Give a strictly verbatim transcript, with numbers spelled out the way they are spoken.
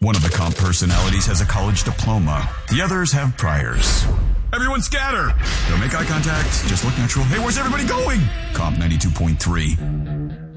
One of the comp personalities has a college diploma. The others have priors. Everyone scatter! Don't make eye contact. Just look natural. Hey, where's everybody going? Comp ninety-two point three.